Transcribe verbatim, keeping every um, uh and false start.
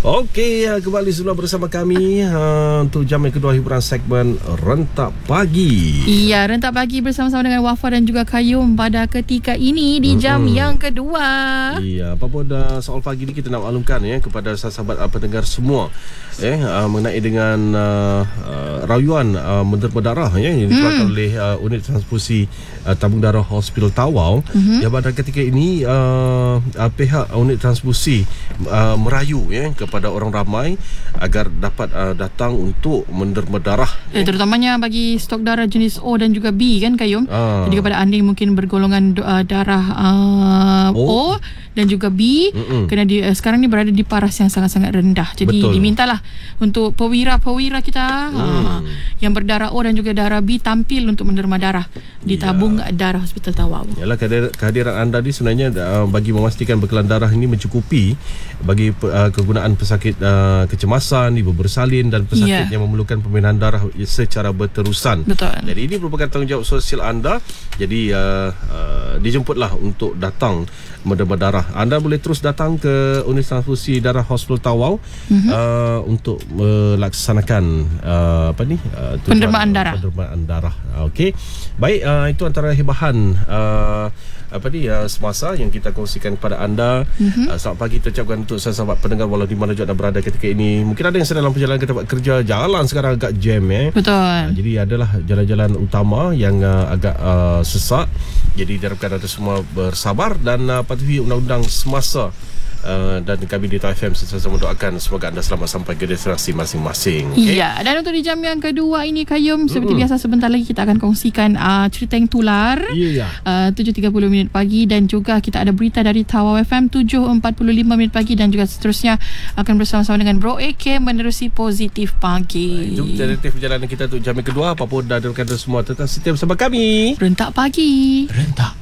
Okey, kembali semula bersama kami uh, untuk jam yang kedua hiburan segmen Rentak Pagi. Iya, Rentak Pagi bersama-sama dengan Wafa dan juga Kayum pada ketika ini di jam mm-hmm. yang kedua. Iya, apa pun uh, soal pagi ni kita nak maklumkan ya kepada sahabat uh, pendengar semua eh uh, mengenai dengan uh, uh, rayuan uh, menderma darah ya yang dikeluarkan mm. oleh uh, unit transfusi uh, tabung darah Hospital Tawau. Mm-hmm. Yang pada ketika ini uh, uh, pihak unit transfusi uh, merayu ya kepada orang ramai agar dapat uh, datang untuk menderma darah. Eh, terutamanya bagi stok darah jenis O dan juga B kan Kayum. Ah. Jadi kepada anda yang mungkin bergolongan uh, darah uh, O. O dan juga B, Mm-mm. kerana di, uh, sekarang ni berada di paras yang sangat-sangat rendah. Jadi Betul. dimintalah untuk perwira-perwira kita mm. uh, yang berdarah O dan juga darah B tampil untuk menderma darah di ya. tabung darah Hospital Tawau. Yalah, kehadiran, kehadiran anda ni sebenarnya uh, bagi memastikan bekalan darah ini mencukupi bagi uh, kegunaan pesakit uh, kecemasan, ibu bersalin dan pesakit yeah. yang memerlukan pembinaan darah secara berterusan. Betul. Jadi ini merupakan tanggungjawab sosial anda. Jadi uh, uh, dijemputlah untuk datang menderma darah. Anda boleh terus datang ke unit transfusi darah Hospital Tawau mm-hmm. uh, untuk melaksanakan uh, apa ni uh, pendermaan darah. Pendermaan darah. Okey. Baik, uh, itu antara hibahan uh, apa ni uh, semasa yang kita kongsikan kepada anda. Mm-hmm. Uh, selamat pagi terucapkan untuk sahabat pendengar walau di mana juga anda berada ketika ini. Mungkin ada yang sedang dalam perjalanan ke tempat kerja, jalan sekarang agak jam eh. Betul. Uh, jadi adalah jalan-jalan utama yang uh, agak uh, sesak. Jadi diharapkan anda semua bersabar dan uh, patuhi undang-undang semasa. Uh, dan kami di T F M sesama mendoakan semoga anda selamat sampai ke destinasi masing-masing. Okay? Ya, dan untuk di jam yang kedua ini Kayum, seperti mm-hmm. biasa sebentar lagi kita akan kongsikan uh, cerita yang tular yeah, yeah. uh, tujuh tiga puluh minit pagi dan juga kita ada berita dari Tawau F M tujuh empat puluh lima minit pagi dan juga seterusnya akan bersama-sama dengan Bro A K menerusi Positif Pagi. Uh, itu alternatif perjalanan kita untuk jam yang kedua. Apa pun dah ada semua tetap setia bersama kami. Rentak Pagi. Rentak